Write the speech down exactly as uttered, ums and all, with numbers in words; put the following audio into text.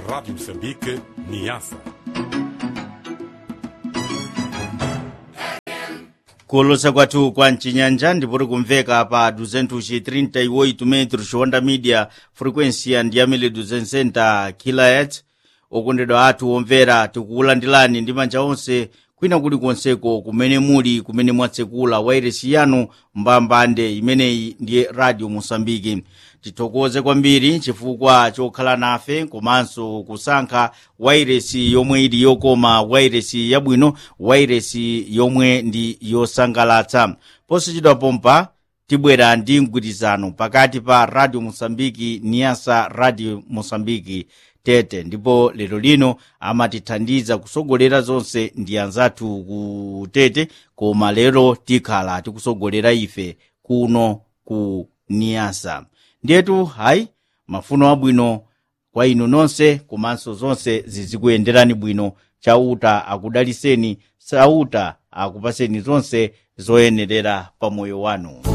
Rádio Moçambique, Niassa. Kulosa kwathu kwa Mchinyanja ndipoti kumveka pa duzentos e trinta e oito metros Onda Media, frequência ndi mille duzentos e sessenta kilohertz. Okondedwa athu omvera tikukulandilani ndi manja onse kwina kuli konseko kumene muli kumene mwatsekula wairesi yanu mbambande imeneyi ndiye Radio Mosambiki. Tithokoze kwambiri chifukwa chokhala nafe komanso kusankha wairesi yomwe ili yokoma, wairesi yabwino, wairesi yomwe ndi yosangalatsa. Posachedwa pompa tibwera ndi mgwirizano pakati pa Radio Mosambiki Niassa, Radio Mosambiki Tete, ndipo lero lino amatithandiza kusogolera zonse ndi anzathu ku Tete, koma lero tikhala tikusogolera ife kuno ku Niassa. Ndiyetu hayi mafuno abwino kwa inu nonse komanso zonse zizikuyenderani bwino. Chauta akudaliseni, sauta akupaseni zonse zoyenerera pa moyo wanu.